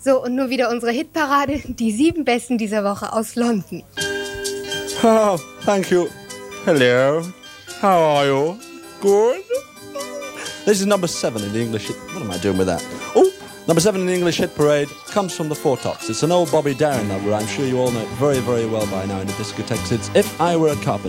So, und nun wieder unsere Hitparade, die 7 Besten dieser Woche aus London. Oh, thank you. Hello. How are you? Good? This is number 7 in the English hit... What am I doing with that? Oh, number 7 in the English hit parade comes from the Four Tops. It's an old Bobby Darin number. I'm sure you all know it very, very well by now in the discotheques. It's If I Were a Carpenter.